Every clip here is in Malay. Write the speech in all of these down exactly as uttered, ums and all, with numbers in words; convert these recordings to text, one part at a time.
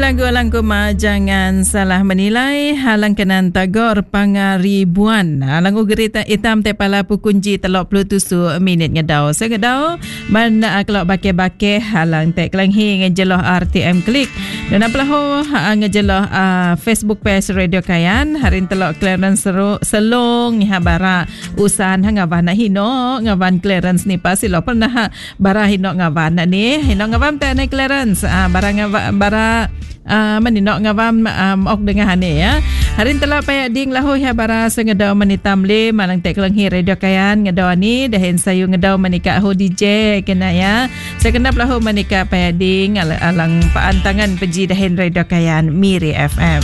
Lagu Alangkuma jangan salah menilai halang kenan tagor pangaribuan halang ugerita hitam tepala pukunji telok puluh tusu minit ngedau segedau mana kelok bake-bake halang tek kelanghi ngejeloh R T M klik dan apalah ngejeloh uh, Facebook page Radio Kayan harin telok clearance seru selong habara usan ngawan hino ngawan clearance ni pasti lo pernah bara hino ngawan ni hino ngawan tak naik clearance uh, barang bara Uh, meninok ngawam um, ok dengan hane ya. Harin telah payak ding lahu ya bara sengedau menitam le malang tek kelenghi Radio Kayan ngedau ni dahin sayu ngedau menikah ho D J kena ya. Saya kenap lahu menikah payak ding al- alang paantangan peji dahin Radio Kayan Miri F M.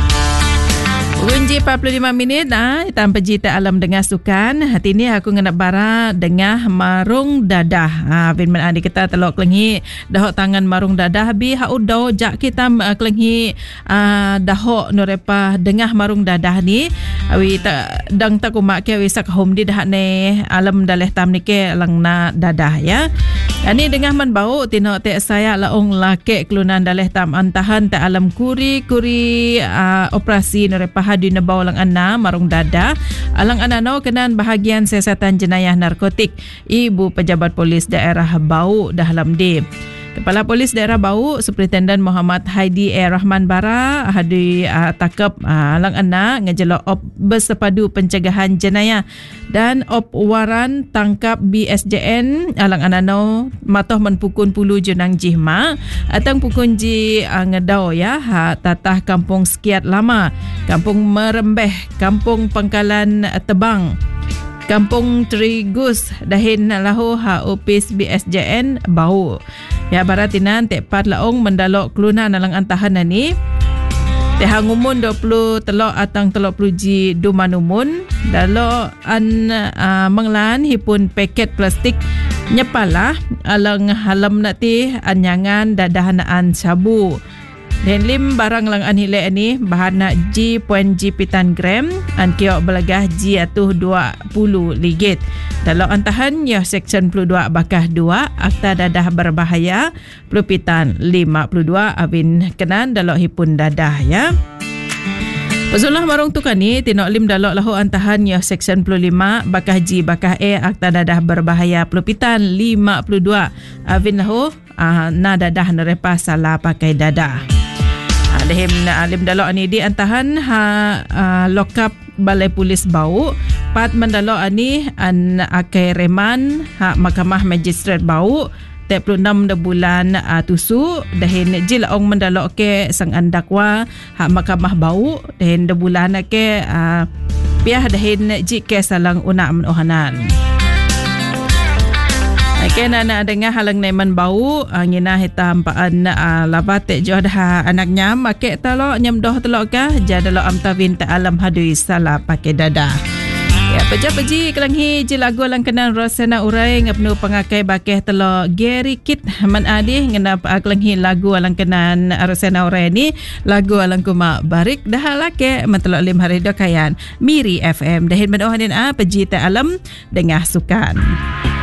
Unji empat puluh lima minit ah hitam peji tak alam dengar sukan. Hati ni aku ngenak bara dengar marung dadah. Ah bin man adi kita telok kelenghi dahok tangan marung dadah bi hau dau jak kita uh, kelenghi uh, dahok norepa dengar marung dadah ni. Awi tak dang tak kumak ke wi sak home di dah ne alam daleh tam ni ke lang na dadah ya. Ani dengar man bau tinok tek saya laong lake kelunan daleh tam antahan tak alam kuri kuri uh, operasi norepa hadi nebau lang ana marung dada alang ana no kenan bahagian siasatan jenayah narkotik Ibu Pejabat Polis Daerah Bau Dahlam D. Kepala Polis Daerah Bau Superintendent Muhammad Haidi A. Rahman Bara hadi uh, takap uh, alang ana ngejelo op bersepadu pencegahan jenayah dan op waran tangkap B S J N alang ana no matoh menpukun pulu junang jihma atang pukun ji uh, ngedau ya ha tatah kampung Sekiat Lama, Kampung Merembeh, Kampung Pangkalan uh, Tebang, Kampung Trigus dahin lahu ha opis B S J N Bau. Ya baratinan tepat laong mendalok kelunan alang antahan ni. Tehang umun dua puluh telok atang telok puluh ji dumanumun dalok an uh, menglan hipun paket plastik nyepalah alang halam nati anyangan dadahanaan sabu. Dan lim barang lang anhile ni bahana G point G pitan gram an kiok belagah G atuh dua puluh ligit. Dalam antahan ya seksyen dua puluh dua bakah dua akta dadah berbahaya pelupitan lima puluh dua abin kenan dalok hipun dadah ya. Pesulah marung tu kan ni tinok lim dalok lahu antahan ya seksyen dua puluh lima bakah G bakah E akta dadah berbahaya pelupitan lima puluh dua abin lahu uh, na dadah nerepa salah pakai dadah. Dahim alim dalok ani di antahan ha uh, lokap Balai Polis Bau pat mendalok ani an akai reman ha Mahkamah Magistrat Bau tiga puluh enam de bulan uh, tusu dahin jil ong mendalok ke sang andakwa ha Mahkamah Bau dahin de bulan ke uh, piah dahin ji ke salang una menohanan. Okay, nak dengar halang naiman bau ngina hitam paan uh, labat tek joh dah anak nyam make telok nyam doh telok kah jadalo amtavin ta alam hadui salah pakai dada. Ya peja-peji kelanghi je lagu lang kenan Rosana Urai ngapnu pengakai bakeh telok Gary Kit man adih ngena kelanghi lagu alang kenan Rosana Urai ni lagu alang kuma barik dah lake mentelok lim hari dokayan Miri F M dahin medohanin a peji ta alam dengar sukan.